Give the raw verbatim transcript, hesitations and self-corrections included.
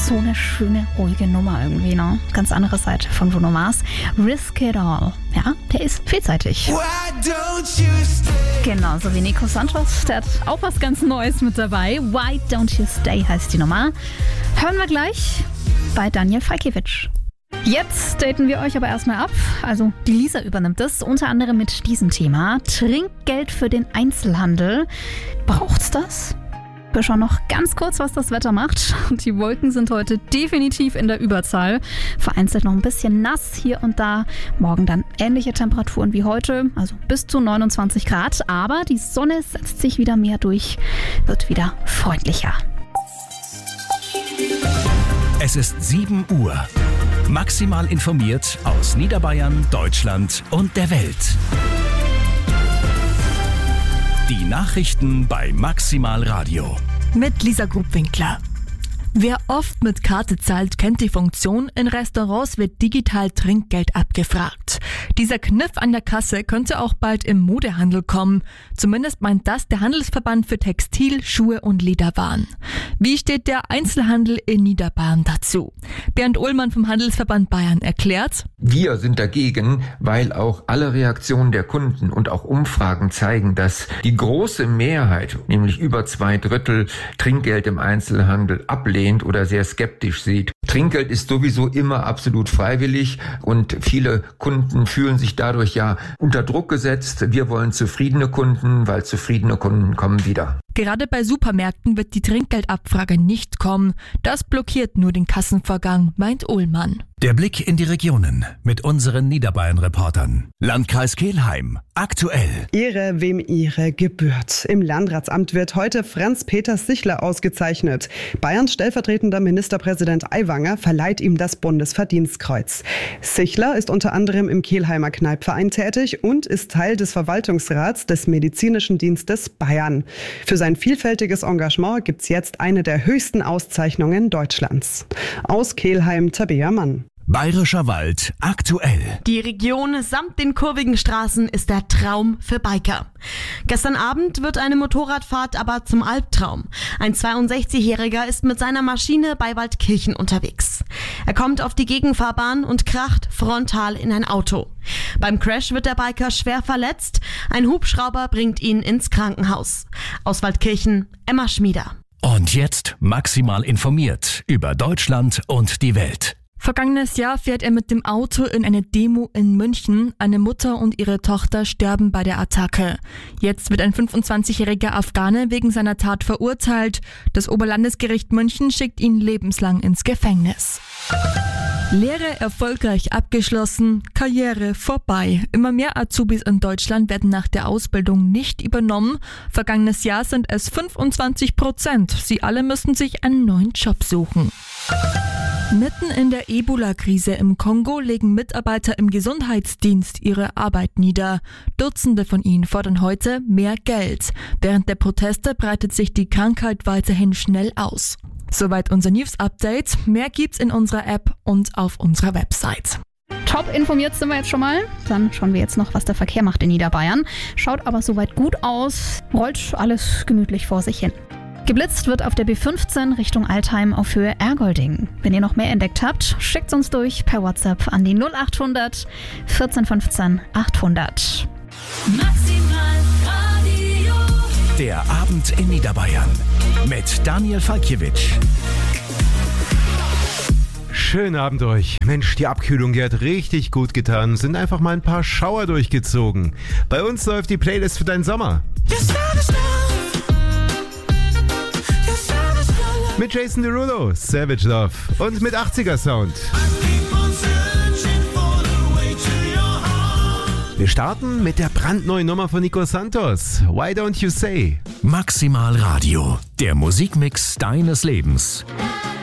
so eine schöne, ruhige Nummer irgendwie, ne? Ganz andere Seite von Bruno Mars. Risk It All. Ja, der ist vielseitig. Genau, so wie Nico Santos. Der hat auch was ganz Neues mit dabei. Why Don't You Stay heißt die Nummer. Hören wir gleich bei Daniel Falkiewicz. Jetzt daten wir euch aber erstmal ab. Also die Lisa übernimmt es, unter anderem mit diesem Thema. Trinkgeld für den Einzelhandel. Braucht's das? Wir schauen noch ganz kurz, was das Wetter macht. Die Wolken sind heute definitiv in der Überzahl. Vereinzelt noch ein bisschen nass hier und da. Morgen dann ähnliche Temperaturen wie heute, also bis zu neunundzwanzig Grad. Aber die Sonne setzt sich wieder mehr durch, wird wieder freundlicher. Es ist sieben Uhr. Maximal informiert aus Niederbayern, Deutschland und der Welt. Die Nachrichten bei Maximal Radio. Mit Lisa Grubwinkler. Wer oft mit Karte zahlt, kennt die Funktion. In Restaurants wird digital Trinkgeld abgefragt. Dieser Kniff an der Kasse könnte auch bald im Modehandel kommen. Zumindest meint das der Handelsverband für Textil, Schuhe und Lederwaren. Wie steht der Einzelhandel in Niederbayern dazu? Bernd Ullmann vom Handelsverband Bayern erklärt: Wir sind dagegen, weil auch alle Reaktionen der Kunden und auch Umfragen zeigen, dass die große Mehrheit, nämlich über zwei Drittel, Trinkgeld im Einzelhandel ablehnt oder sehr skeptisch sieht. Trinkgeld ist sowieso immer absolut freiwillig und viele Kunden fühlen sich dadurch ja unter Druck gesetzt. Wir wollen zufriedene Kunden, weil zufriedene Kunden kommen wieder. Gerade bei Supermärkten wird die Trinkgeldabfrage nicht kommen. Das blockiert nur den Kassenvorgang, meint Ullmann. Der Blick in die Regionen mit unseren Niederbayern-Reportern. Landkreis Kelheim. Aktuell. Ehre, wem ihre gebührt. Im Landratsamt wird heute Franz-Peter Sichler ausgezeichnet. Bayerns stellvertretender Ministerpräsident Aiwanger verleiht ihm das Bundesverdienstkreuz. Sichler ist unter anderem im Kelheimer Kneipverein tätig und ist Teil des Verwaltungsrats des Medizinischen Dienstes Bayern. Für sein vielfältiges Engagement gibt es jetzt eine der höchsten Auszeichnungen Deutschlands. Aus Kelheim, Tabea Mann. Bayerischer Wald aktuell. Die Region samt den kurvigen Straßen ist der Traum für Biker. Gestern Abend wird eine Motorradfahrt aber zum Albtraum. Ein zweiundsechzigjähriger ist mit seiner Maschine bei Waldkirchen unterwegs. Er kommt auf die Gegenfahrbahn und kracht frontal in ein Auto. Beim Crash wird der Biker schwer verletzt. Ein Hubschrauber bringt ihn ins Krankenhaus. Aus Waldkirchen, Emma Schmieder. Und jetzt maximal informiert über Deutschland und die Welt. Vergangenes Jahr fährt er mit dem Auto in eine Demo in München. Eine Mutter und ihre Tochter sterben bei der Attacke. Jetzt wird ein fünfundzwanzigjähriger Afghane wegen seiner Tat verurteilt. Das Oberlandesgericht München schickt ihn lebenslang ins Gefängnis. Lehre erfolgreich abgeschlossen, Karriere vorbei. Immer mehr Azubis in Deutschland werden nach der Ausbildung nicht übernommen. Vergangenes Jahr sind es fünfundzwanzig Prozent. Sie alle müssen sich einen neuen Job suchen. Mitten in der Ebola-Krise im Kongo legen Mitarbeiter im Gesundheitsdienst ihre Arbeit nieder. Dutzende von ihnen fordern heute mehr Geld. Während der Proteste breitet sich die Krankheit weiterhin schnell aus. Soweit unser News-Update. Mehr gibt's in unserer App und auf unserer Website. Top informiert sind wir jetzt schon mal. Dann schauen wir jetzt noch, was der Verkehr macht in Niederbayern. Schaut aber soweit gut aus. Rollt alles gemütlich vor sich hin. Geblitzt wird auf der B fünfzehn Richtung Altheim auf Höhe Ergolding. Wenn ihr noch mehr entdeckt habt, schickt uns durch per WhatsApp an die null acht hundert vierzehn fünfzehn achthundert. Maximal Radio. Der Abend in Niederbayern mit Daniel Falkiewicz. Schönen Abend euch. Mensch, die Abkühlung, die hat richtig gut getan. Sind einfach mal ein paar Schauer durchgezogen. Bei uns läuft die Playlist für deinen Sommer. Mit Jason Derulo, Savage Love und mit achtziger Sound. Wir starten mit der brandneuen Nummer von Nico Santos, Why Don't You Say? Maximal Radio, der Musikmix deines Lebens.